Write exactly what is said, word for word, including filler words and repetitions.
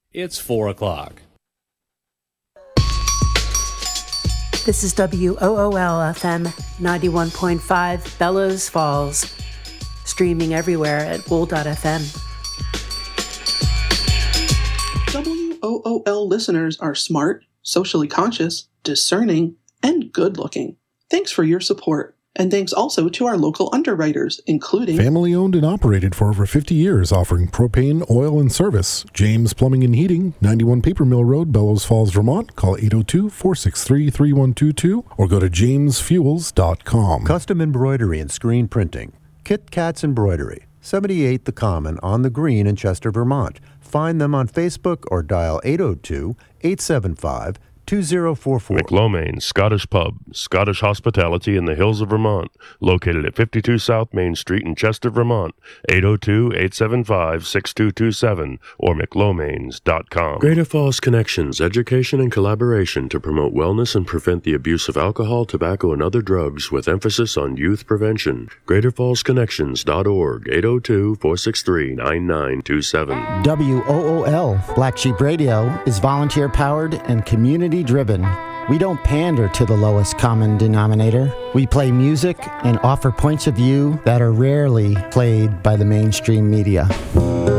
It's four o'clock. This is W O O L F M ninety-one point five Bellows Falls, streaming everywhere at wool dot f m. W O O L listeners are smart, socially conscious, discerning, and good-looking. Thanks for your support. And thanks also to our local underwriters, including... Family owned and operated for over fifty years, offering propane, oil, and service. James Plumbing and Heating, ninety-one Paper Mill Road, Bellows Falls, Vermont. Call eight oh two, four six three, three one two two or go to james fuels dot com. Custom embroidery and screen printing. Kit Katz Embroidery, seventy-eight The Common on the Green in Chester, Vermont. Find them on Facebook or dial eight oh two, eight seven five, two oh four four. McLomaine Scottish Pub, Scottish hospitality in the hills of Vermont, located at fifty-two South Main Street in Chester, Vermont, eight oh two, eight seven five, six two two seven or mclomaines dot com. Greater Falls Connections, education and collaboration to promote wellness and prevent the abuse of alcohol, tobacco, and other drugs with emphasis on youth prevention. greater falls connections dot org, eight oh two, four six three, nine nine two seven. W O O L, Black Sheep Radio, is volunteer-powered and community driven. We don't pander to the lowest common denominator. We play music and offer points of view that are rarely played by the mainstream media.